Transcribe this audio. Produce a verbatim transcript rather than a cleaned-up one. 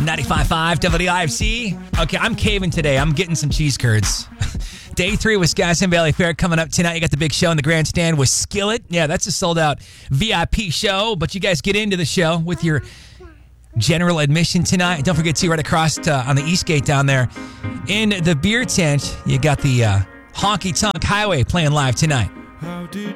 ninety-five point five W I F C. Okay, I'm caving today. I'm getting some cheese curds. Day three, Wisconsin Valley Fair coming up tonight. You got the big show in the grandstand with Skillet. Yeah, that's a sold-out V I P show, but you guys get into the show with your general admission tonight. Don't forget to right across uh, on the East Gate down there in the beer tent. You got the uh, Honky Tonk Highway playing live tonight.